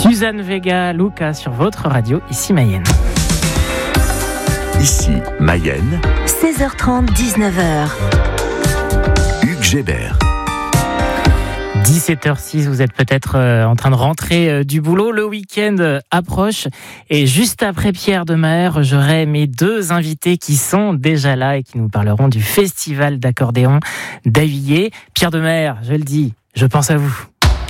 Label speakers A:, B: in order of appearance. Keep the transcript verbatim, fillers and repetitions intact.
A: Suzanne Vega, Luca sur votre radio, ici Mayenne.
B: Ici Mayenne.
C: seize heures trente, dix-neuf heures.
B: Hugues Gébert.
A: dix-sept heures six, vous êtes peut-être en train de rentrer du boulot. Le week-end approche et juste après Pierre Demers, j'aurai mes deux invités qui sont déjà là et qui nous parleront du festival d'accordéon d'Avilliers. Pierre Demers, je le dis, je pense à vous.